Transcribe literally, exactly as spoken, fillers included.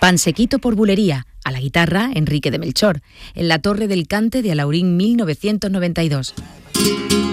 Pansequito por bulería, a la guitarra Enrique de Melchor, en la Torre del Cante de Alaurín mil novecientos noventa y dos.